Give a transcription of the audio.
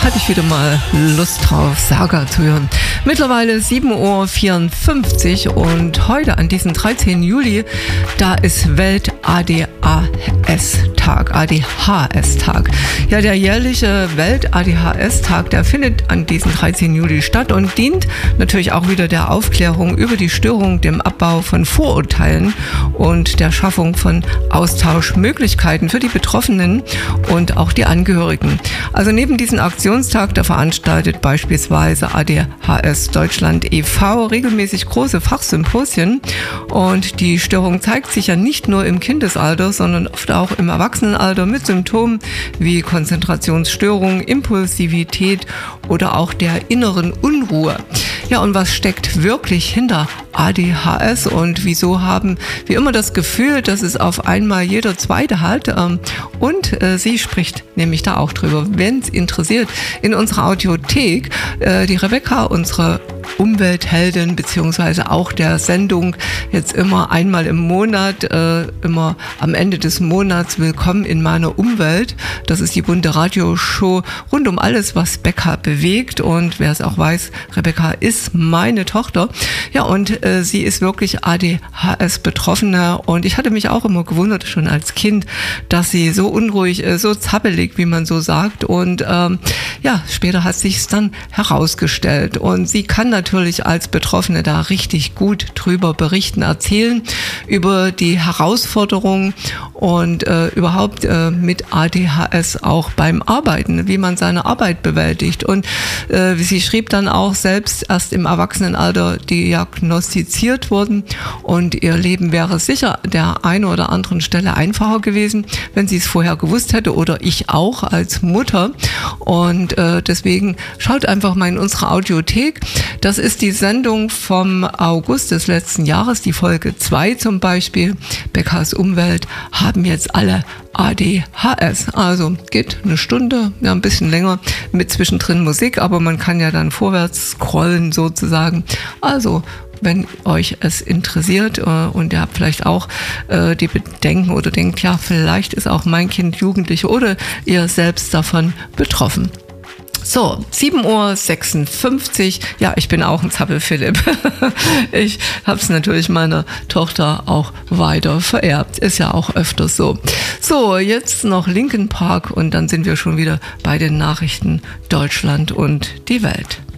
hatte ich wieder mal Lust drauf, Saga zu hören. Mittlerweile 7:54 Uhr und heute an diesem 13. Juli, da ist Welt-ADHS-Tag, ADHS-Tag. Ja, der jährliche Welt-ADHS-Tag, der findet an diesem 13. Juli statt und dient natürlich auch wieder der Aufklärung über die Störung, dem Abbau von Vorurteilen und der Schaffung von Austauschmöglichkeiten für die Betroffenen und auch die Angehörigen. Also neben diesem Aktionstag, da veranstaltet beispielsweise ADHS Deutschland e.V. regelmäßig große Fachsymposien und die Störung zeigt sich ja nicht nur im Kindesalter, sondern oft auch im Erwachsenenalter mit Symptomen wie Konzentrationsstörung, Impulsivität oder auch der inneren Unruhe. Ja, und was steckt wirklich hinter ADHS und wieso haben wir immer das Gefühl, dass es auf einmal jeder Zweite hat? Und sie spricht nämlich da auch drüber, wenn es interessiert, in unserer Audiothek. Die Rebecca, unsere Umweltheldin, beziehungsweise auch der Sendung jetzt immer einmal im Monat, immer am Ende des Monats, Willkommen in meiner Umwelt. Das ist die bunte Radioshow rund um alles, was Becca bewegt. Und wer es auch weiß, Rebecca ist meine Tochter. Ja, und sie ist wirklich ADHS-Betroffene. Und ich hatte mich auch immer gewundert, schon als Kind, dass sie so unruhig ist, so zappelig, wie man so sagt. Und ja, später hat sich's dann herausgestellt. Und sie kann natürlich als Betroffene da richtig gut drüber berichten, erzählen über die Herausforderungen und überhaupt mit ADHS auch beim Arbeiten, wie man seine Arbeit bewältigt. Und sie schrieb dann auch selbst erst im Erwachsenenalter diagnostiziert worden und ihr Leben wäre sicher der einen oder anderen Stelle einfacher gewesen, wenn sie es vorher gewusst hätte oder ich auch als Mutter. Und deswegen schaut einfach mal in unsere Audiothek. Das ist die Sendung vom August des letzten Jahres, die Folge 2 zum Beispiel. Beccas Umwelt haben jetzt alle ADHS. Also geht eine Stunde, ja ein bisschen länger, mit zwischendrin Musik, aber man kann ja dann vorwärts scrollen sozusagen. Also wenn euch es interessiert und ihr habt vielleicht auch die Bedenken oder denkt, ja, vielleicht ist auch mein Kind Jugendliche oder ihr selbst davon betroffen. So, 7:56 Uhr. Ja, ich bin auch ein Zappel-Philipp. Ich habe es natürlich meiner Tochter auch weiter vererbt. Ist ja auch öfters so. So, jetzt noch Linkin Park und dann sind wir schon wieder bei den Nachrichten Deutschland und die Welt.